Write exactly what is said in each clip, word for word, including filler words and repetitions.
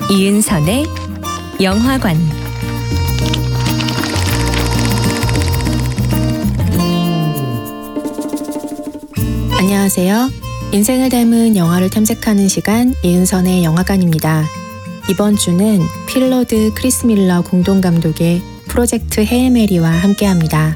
이은선의 영화관, 안녕하세요. 인생을 닮은 영화를 탐색하는 시간 이은선의 영화관입니다. 이번 주는 필로드 크리스 밀러 공동 감독의 프로젝트 헤일 메리와 함께합니다.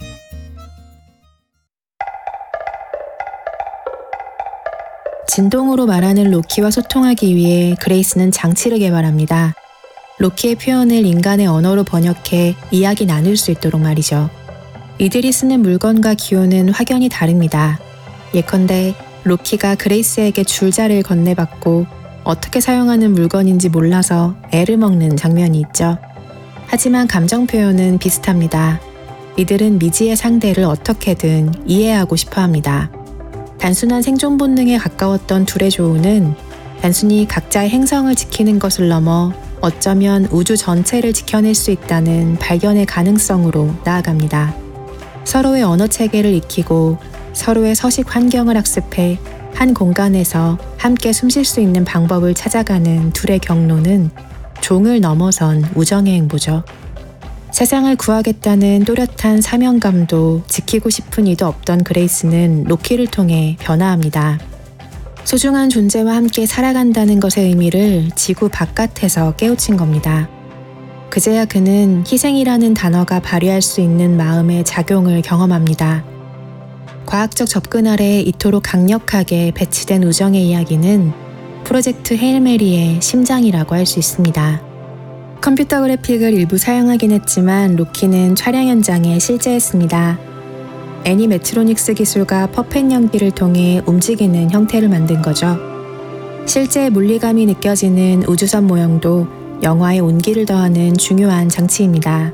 진동으로 말하는 로키와 소통하기 위해 그레이스는 장치를 개발합니다. 로키의 표현을 인간의 언어로 번역해 이야기 나눌 수 있도록 말이죠. 이들이 쓰는 물건과 기호는 확연히 다릅니다. 예컨대 로키가 그레이스에게 줄자를 건네받고 어떻게 사용하는 물건인지 몰라서 애를 먹는 장면이 있죠. 하지만 감정 표현은 비슷합니다. 이들은 미지의 상대를 어떻게든 이해하고 싶어 합니다. 단순한 생존 본능에 가까웠던 둘의 조우는 단순히 각자의 행성을 지키는 것을 넘어 어쩌면 우주 전체를 지켜낼 수 있다는 발견의 가능성으로 나아갑니다. 서로의 언어 체계를 익히고 서로의 서식 환경을 학습해 한 공간에서 함께 숨쉴 수 있는 방법을 찾아가는 둘의 경로는 종을 넘어선 우정의 행보죠. 세상을 구하겠다는 또렷한 사명감도 지키고 싶은 이도 없던 그레이스는 로키를 통해 변화합니다. 소중한 존재와 함께 살아간다는 것의 의미를 지구 바깥에서 깨우친 겁니다. 그제야 그는 희생이라는 단어가 발휘할 수 있는 마음의 작용을 경험합니다. 과학적 접근 아래 이토록 강력하게 배치된 우정의 이야기는 프로젝트 헤일 메리의 심장이라고 할 수 있습니다. 컴퓨터 그래픽을 일부 사용하긴 했지만 로키는 촬영 현장에 실제했습니다. 애니메트로닉스 기술과 퍼펫 연기를 통해 움직이는 형태를 만든 거죠. 실제 물리감이 느껴지는 우주선 모형도 영화에 온기를 더하는 중요한 장치입니다.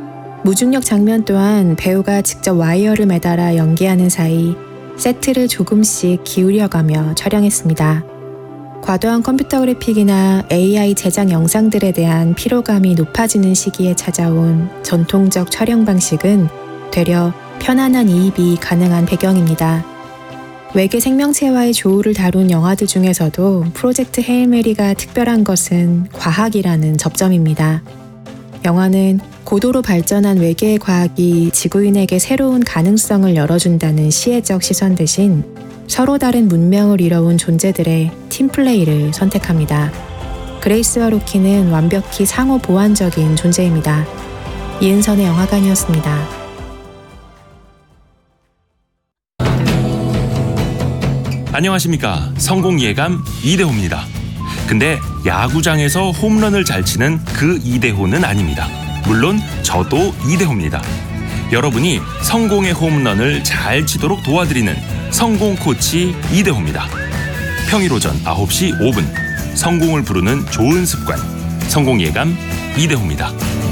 무중력 장면 또한 배우가 직접 와이어를 매달아 연기하는 사이 세트를 조금씩 기울여가며 촬영했습니다. 과도한 컴퓨터 그래픽이나 에이아이 제작 영상들에 대한 피로감이 높아지는 시기에 찾아온 전통적 촬영 방식은 되려 편안한 이입이 가능한 배경입니다. 외계 생명체와의 조우를 다룬 영화들 중에서도 프로젝트 헤일 메리가 특별한 것은 과학이라는 접점입니다. 영화는 고도로 발전한 외계의 과학이 지구인에게 새로운 가능성을 열어준다는 시혜적 시선 대신 서로 다른 문명을 이뤄온 존재들의 팀플레이를 선택합니다. 그레이스와 로키는 완벽히 상호 보완적인 존재입니다. 이은선의 영화관이었습니다. 안녕하십니까. 성공 예감 이대호입니다. 근데 야구장에서 홈런을 잘 치는 그 이대호는 아닙니다. 물론 저도 이대호입니다. 여러분이 성공의 홈런을 잘 치도록 도와드리는 성공 코치 이대호입니다. 평일 오전 아홉 시 오 분 성공을 부르는 좋은 습관 성공 예감 이대호입니다.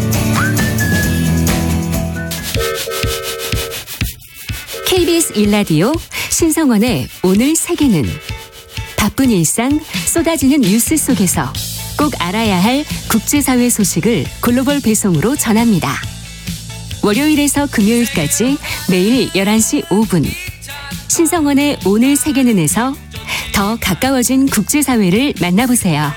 케이비에스 일 라디오 신성원의 오늘 세계는 바쁜 일상 쏟아지는 뉴스 속에서 꼭 알아야 할 국제사회 소식을 글로벌 배송으로 전합니다. 월요일에서 금요일까지 매일 열한 시 오 분 신성원의 오늘 세계는에서 더 가까워진 국제사회를 만나보세요.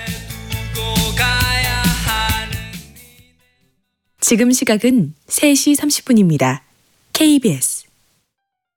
지금 시각은 세 시 삼십 분입니다. 케이비에스